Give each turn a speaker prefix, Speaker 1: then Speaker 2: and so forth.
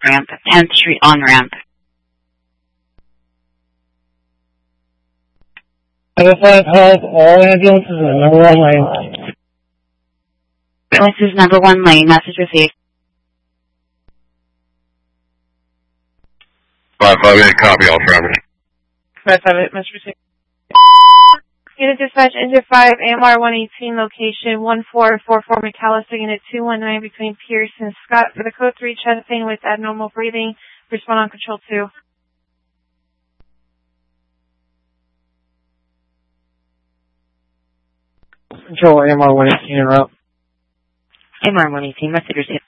Speaker 1: ramp, 10th Street on-ramp.
Speaker 2: Identified help, all ambulances in number 1 lane.
Speaker 1: This is number 1 lane, message received.
Speaker 3: 558, copy all traffic.
Speaker 4: 558, message received. Unit dispatch, Engine 5, AMR 118, location 1444 McAllister, Unit 219 between Pierce and Scott. For the code 3 chest pain with abnormal breathing, respond on control 2.
Speaker 2: Control AMR 118 en route.
Speaker 1: AMR 118, message received.